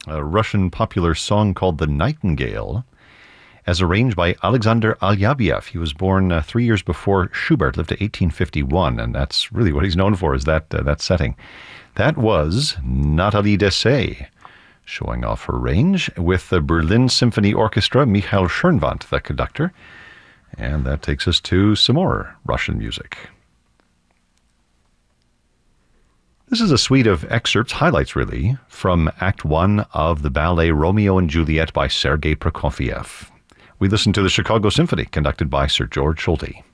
a Russian popular song called The Nightingale, as arranged by Alexander Alyabiev. He was born 3 years before Schubert, lived to 1851, and that's really what he's known for, is that setting. That was Nathalie Dessay, showing off her range, with the Berlin Symphony Orchestra, Michael Schönwandt, the conductor. And that takes us to some more Russian music. This is a suite of excerpts, highlights really, from Act 1 of the ballet Romeo and Juliet by Sergei Prokofiev. We listen to the Chicago Symphony, conducted by Sir George Solti.